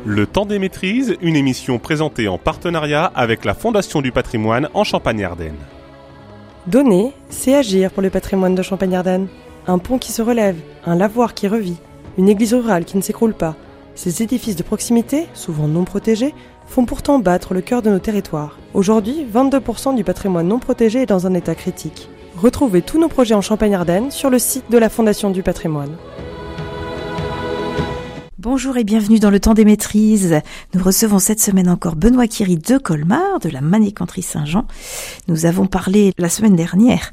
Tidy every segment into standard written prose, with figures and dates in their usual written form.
Le temps des maîtrises, une émission présentée en partenariat avec la Fondation du patrimoine en Champagne-Ardenne. Donner, c'est agir pour le patrimoine de Champagne-Ardenne. Un pont qui se relève, un lavoir qui revit, une église rurale qui ne s'écroule pas. Ces édifices de proximité, souvent non protégés, font pourtant battre le cœur de nos territoires. Aujourd'hui, 22% du patrimoine non protégé est dans un état critique. Retrouvez tous nos projets en Champagne-Ardenne sur le site de la Fondation du patrimoine. Bonjour et bienvenue dans le temps des maîtrises. Nous recevons cette semaine encore Benoît Quéry de Colmar, de la Manécanterie Saint-Jean. Nous avons parlé la semaine dernière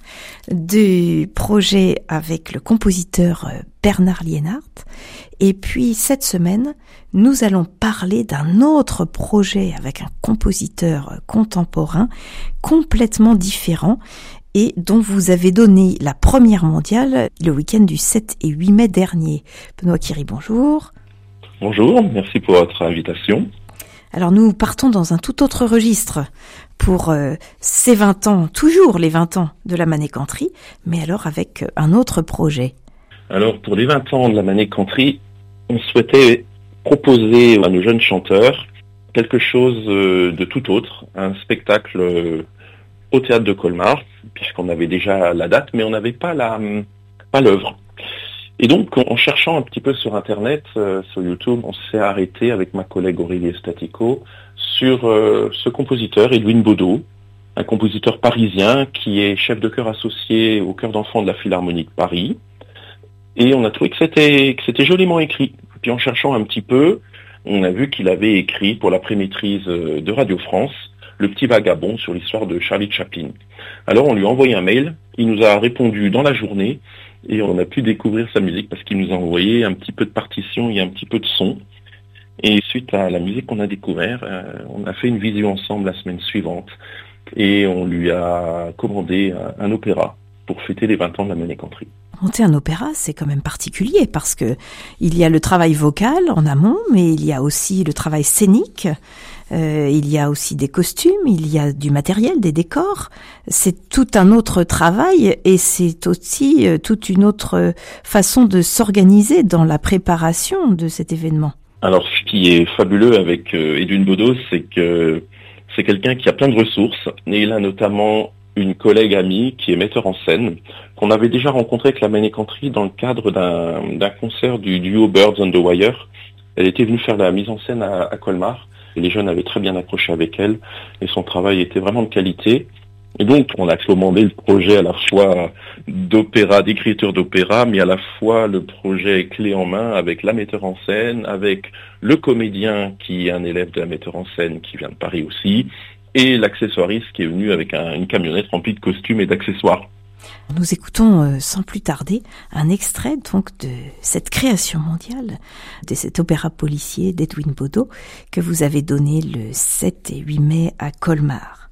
du projet avec le compositeur Bernard Liénart. Et puis cette semaine, nous allons parler d'un autre projet avec un compositeur contemporain complètement différent et dont vous avez donné la première mondiale le week-end du 7 et 8 mai dernier. Benoît Quéry, bonjour. Bonjour, merci pour votre invitation. Alors nous partons dans un tout autre registre pour ces 20 ans, toujours les 20 ans de la Manécanterie, mais alors avec un autre projet. Alors pour les 20 ans de la Manécanterie, on souhaitait proposer à nos jeunes chanteurs quelque chose de tout autre, un spectacle au théâtre de Colmar, puisqu'on avait déjà la date, mais on n'avait pas l'œuvre. Et donc, en cherchant un petit peu sur Internet, sur YouTube, on s'est arrêté avec ma collègue Aurélie Statico sur ce compositeur, Edwin Baudot, un compositeur parisien qui est chef de chœur associé au chœur d'enfants de la Philharmonie de Paris. Et on a trouvé que c'était joliment écrit. Puis en cherchant un petit peu, on a vu qu'il avait écrit pour la prémaîtrise de Radio France Le Petit Vagabond sur l'histoire de Charlie Chaplin. Alors on lui a envoyé un mail, il nous a répondu dans la journée, et on a pu découvrir sa musique parce qu'il nous a envoyé un petit peu de partition et un petit peu de son. Et suite à la musique qu'on a découvert, on a fait une visio ensemble la semaine suivante et on lui a commandé un opéra pour fêter les 20 ans de la Manécanterie. Monter un opéra, c'est quand même particulier parce que il y a le travail vocal en amont, mais il y a aussi le travail scénique. Il y a aussi des costumes, il y a du matériel, des décors. C'est tout un autre travail et c'est aussi toute une autre façon de s'organiser dans la préparation de cet événement. Alors, ce qui est fabuleux avec Edwin Baudot, c'est que c'est quelqu'un qui a plein de ressources. Et il a notamment une collègue amie qui est metteur en scène, qu'on avait déjà rencontré avec la Manécanterie dans le cadre d'un concert du duo Birds on the Wire. Elle était venue faire la mise en scène à Colmar. Et les jeunes avaient très bien accroché avec elle et son travail était vraiment de qualité. Et donc, on a commandé le projet à la fois d'opéra, d'écriture d'opéra, mais à la fois le projet clé en main avec la metteur en scène, avec le comédien qui est un élève de la metteur en scène qui vient de Paris aussi, et l'accessoiriste qui est venu avec une camionnette remplie de costumes et d'accessoires. Nous écoutons sans plus tarder un extrait donc de cette création mondiale, de cet opéra policier d'Edwin Baudot que vous avez donné le 7 et 8 mai à Colmar.